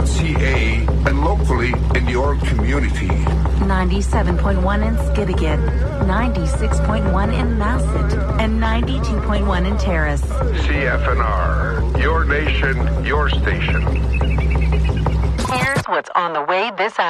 CFNR.ca, and locally in your community. 97.1 in Skidegate, 96.1 in Masset, and 92.1 in Terrace. CFNR, your nation, your station. Here's what's on the way this hour.